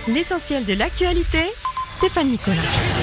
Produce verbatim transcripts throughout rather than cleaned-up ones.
L'essentiel de l'actualité, Stéphane Nicolas.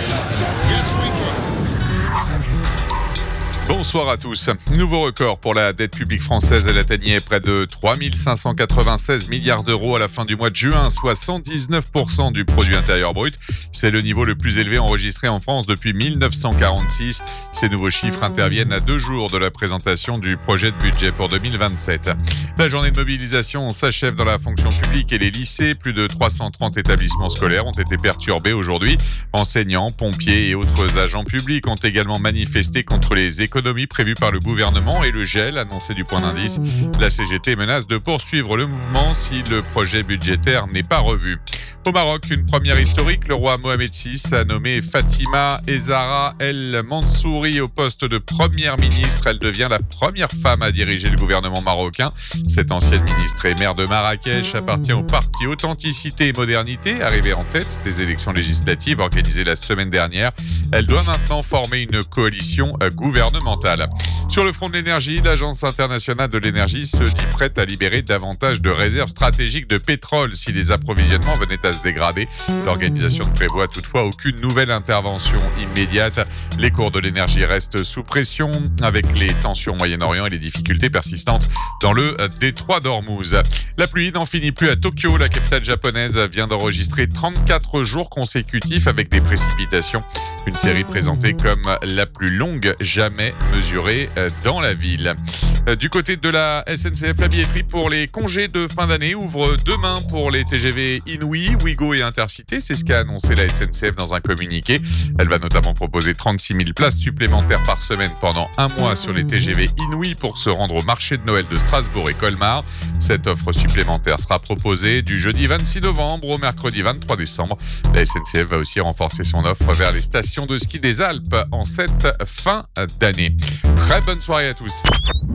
Bonsoir à tous. Nouveau record pour la dette publique française. Elle atteignait près de trois mille cinq cent quatre-vingt-seize milliards d'euros à la fin du mois de juin, soit cent dix-neuf pour cent du produit intérieur brut. C'est le niveau le plus élevé enregistré en France depuis mille neuf cent quarante-six. Ces nouveaux chiffres interviennent à deux jours de la présentation du projet de budget pour deux mille vingt-sept. La journée de mobilisation s'achève dans la fonction publique et les lycées. Plus de trois cent trente établissements scolaires ont été perturbés aujourd'hui. Enseignants, pompiers et autres agents publics ont également manifesté contre les économies prévues par le gouvernement et le gel annoncé du point d'indice. La C G T menace de poursuivre le mouvement si le projet budgétaire n'est pas revu. Au Maroc, une première historique, le roi Mohamed six a nommé Fatima Ezzara El Mansouri au poste de première ministre. Elle devient la première femme à diriger le gouvernement marocain. Cette ancienne ministre et maire de Marrakech appartient au parti Authenticité et Modernité, arrivé en tête des élections législatives organisées la semaine dernière. Elle doit maintenant former une coalition gouvernementale. Sur le front de l'énergie, l'Agence internationale de l'énergie se dit prête à libérer davantage de réserves stratégiques de pétrole si les approvisionnements venaient à se dégrader. L'organisation ne prévoit toutefois aucune nouvelle intervention immédiate. Les cours de l'énergie restent sous pression avec les tensions au Moyen-Orient et les difficultés persistantes dans le détroit d'Ormuz. La pluie n'en finit plus à Tokyo. La capitale japonaise vient d'enregistrer trente-quatre jours consécutifs avec des précipitations. Une série présentée comme la plus longue jamais mesurée dans la ville. Du côté de la S N C F, la billetterie pour les congés de fin d'année ouvre demain pour les T G V Inouï, Ouigo et Intercité. C'est ce qu'a annoncé la S N C F dans un communiqué. Elle va notamment proposer trente-six mille places supplémentaires par semaine pendant un mois sur les T G V Inouï pour se rendre au marché de Noël de Strasbourg et Colmar. Cette offre supplémentaire sera proposée du jeudi vingt-six novembre au mercredi vingt-trois décembre. La S N C F va aussi renforcer son offre vers les stations de ski des Alpes en cette fin d'année. Très bonne soirée à tous.